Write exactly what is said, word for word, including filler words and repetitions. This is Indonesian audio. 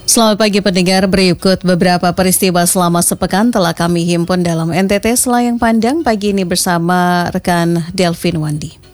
Selamat pagi pendengar, berikut beberapa peristiwa selama sepekan telah kami himpun dalam N T T Selayang Pandang pagi ini bersama rekan Delvin Wandi.